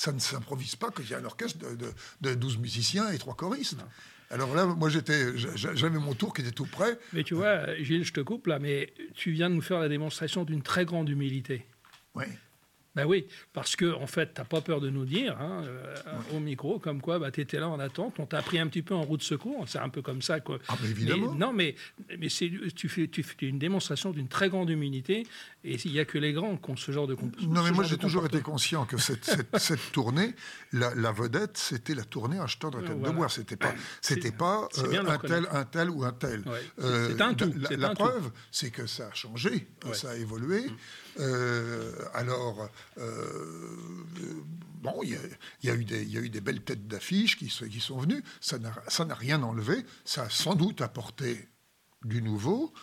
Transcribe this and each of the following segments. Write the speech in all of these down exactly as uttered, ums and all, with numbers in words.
ça ne s'improvise pas qu'il y a un orchestre de, de, de douze musiciens et trois choristes. Non. Alors là, moi, j'étais, j'avais mon tour qui était tout prêt. Mais tu vois, Gilles, je te coupe là, mais tu viens de nous faire la démonstration d'une très grande humilité. Oui. Ben oui, parce que en fait, t'as pas peur de nous dire, hein, euh, ouais. au micro, comme quoi, bah, t'étais là en attente, on t'a pris un petit peu en roue de secours, c'est un peu comme ça, quoi. Ah, mais évidemment. Mais, non, mais, mais c'est, tu, fais, tu fais une démonstration d'une très grande humilité, et il y a que les grands qui ont ce genre de comportement. Non, mais moi, j'ai toujours été conscient que cette, cette, cette tournée, la, la vedette, c'était la tournée Acheteur de la tête voilà. de bois. C'était pas, c'était pas euh, un tel, un tel ou un tel. Ouais. Euh, c'est un tout. La, c'est la un preuve, tout. c'est que ça a changé, ouais. ça a évolué. Mmh. Euh, alors, euh, bon, il y, y, y a eu des belles têtes d'affiche qui, qui sont venues. Ça n'a, ça n'a rien enlevé. Ça a sans doute apporté du nouveau.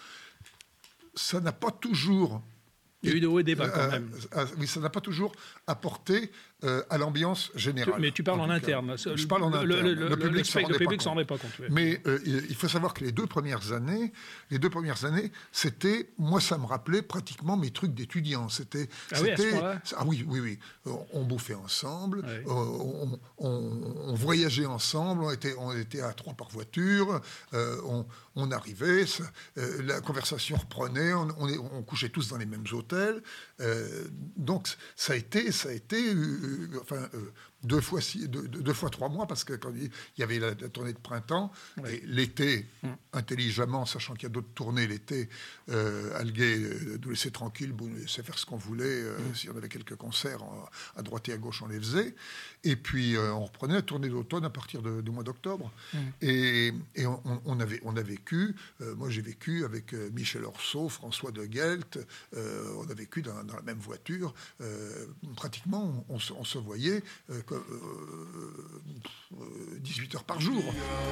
Ça n'a pas toujours... Il y a eu de hauts et des bas, quand même. Euh, euh, oui, ça n'a pas toujours apporté euh, à l'ambiance générale. Mais tu parles en, en interne. Cas. Je parle en interne. Le, le, le public ne s'en rendait pas compte. Ouais. Mais euh, il faut savoir que les deux premières années, les deux premières années, c'était, moi, ça me rappelait pratiquement mes trucs d'étudiants. C'était, ah oui, à ce point-là. Ah oui, oui, oui. On, on bouffait ensemble, ouais. on, on, on voyageait ensemble, on était, on était à trois par voiture, euh, on, on arrivait, ça, euh, la conversation reprenait, on, on, on couchait tous dans les mêmes hôtels. Euh, donc, ça a été, ça a été euh, enfin, euh, deux, fois six, deux, deux fois trois mois, parce que quand il y avait la, la tournée de printemps, oui. et l'été, mmh. intelligemment, sachant qu'il y a d'autres tournées l'été, euh, Alguet euh, nous laissait tranquille, nous laissait faire ce qu'on voulait, euh, mmh. si on avait quelques concerts en, à droite et à gauche, on les faisait. Et puis, euh, on reprenait la tournée d'automne à partir de, du mois d'octobre. Mmh. Et, et on, on, avait, on a vécu, euh, moi j'ai vécu avec euh, Michel Orceau, François de Guelt, euh, on a vécu dans, dans la même voiture. Euh, pratiquement, on, on, se, on se voyait euh, euh, dix-huit heures par jour.